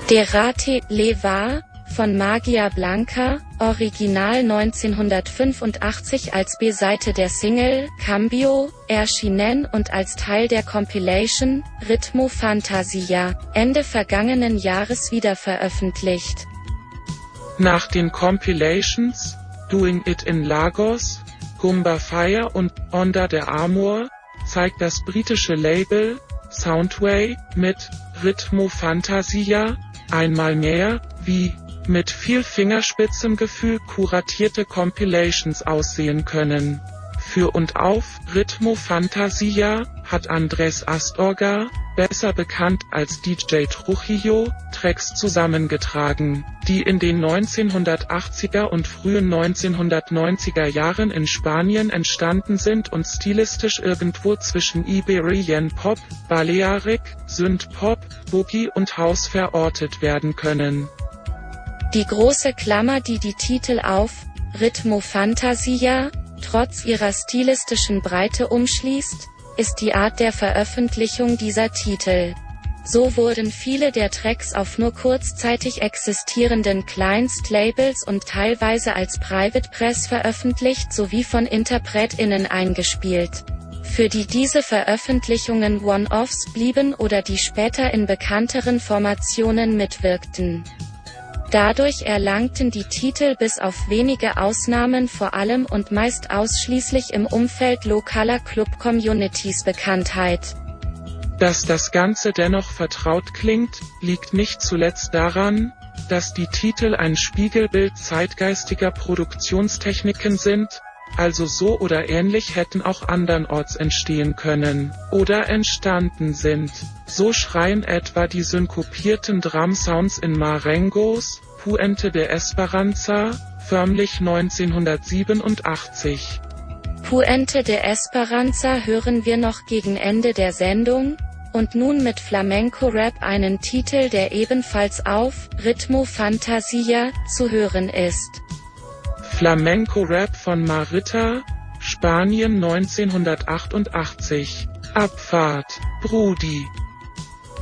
Derrate le va von Magia Blanca, Original 1985 als B-Seite der Single Cambio, erschienen und als Teil der Compilation Ritmo Fantasia, Ende vergangenen Jahres wiederveröffentlicht. Nach den Compilations Doing It in Lagos, Goomba Fire und Onda de Amor zeigt das britische Label Soundway mit Ritmo Fantasia einmal mehr, wie mit viel Fingerspitzengefühl kuratierte Compilations aussehen können. Für und auf Ritmo Fantasia hat Andrés Astorga, besser bekannt als DJ Trujillo, Tracks zusammengetragen, die in den 1980er und frühen 1990er Jahren in Spanien entstanden sind und stilistisch irgendwo zwischen Iberian Pop, Balearic, Synthpop, Boogie und House verortet werden können. Die große Klammer, die die Titel auf Ritmo Fantasia trotz ihrer stilistischen Breite umschließt, ist die Art der Veröffentlichung dieser Titel. So wurden viele der Tracks auf nur kurzzeitig existierenden Kleinstlabels und teilweise als Private Press veröffentlicht sowie von InterpretInnen eingespielt, für die diese Veröffentlichungen One-Offs blieben oder die später in bekannteren Formationen mitwirkten. Dadurch erlangten die Titel bis auf wenige Ausnahmen vor allem und meist ausschließlich im Umfeld lokaler Club-Communities Bekanntheit. Dass das Ganze dennoch vertraut klingt, liegt nicht zuletzt daran, dass die Titel ein Spiegelbild zeitgeistiger Produktionstechniken sind, also so oder ähnlich hätten auch andernorts entstehen können, oder entstanden sind. So schreien etwa die synkopierten Drum-Sounds in Marengos Puente de Esperanza, förmlich 1987. Puente de Esperanza hören wir noch gegen Ende der Sendung, und nun mit Flamenco-Rap einen Titel, der ebenfalls auf Ritmo Fantasia zu hören ist. Flamenco-Rap von Marita, Spanien 1988. Abfahrt, Brudi.